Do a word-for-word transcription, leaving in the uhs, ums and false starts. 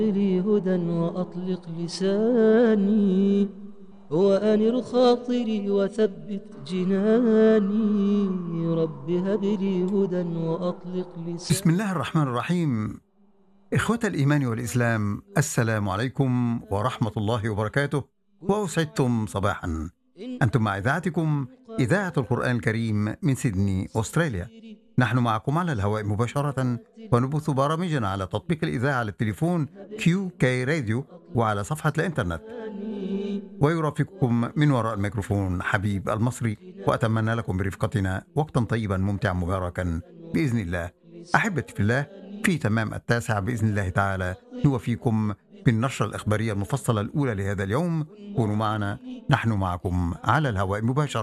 لي هدى وأطلق لساني وأنر خاطري وثبت جناني رب هب لي هدى وأطلق بسم لساني. الله الرحمن الرحيم. إخوة الإيمان والإسلام، السلام عليكم ورحمة الله وبركاته، وأسعدتم صباحا. أنتم مع إذاعتكم إذاعة القرآن الكريم من سيدني أستراليا. نحن معكم على الهواء مباشرة، ونبث برامجنا على تطبيق الإذاعة على التليفون كيو كي راديو وعلى صفحة الإنترنت. ويرافقكم من وراء الميكروفون حبيب المصري، وأتمنى لكم برفقتنا وقتا طيبا ممتعا مباركا بإذن الله. أحبتي في الله، في تمام التاسع بإذن الله تعالى نوفيكم بالنشرة الإخبارية المفصلة الأولى لهذا اليوم. كونوا معنا، نحن معكم على الهواء مباشرة.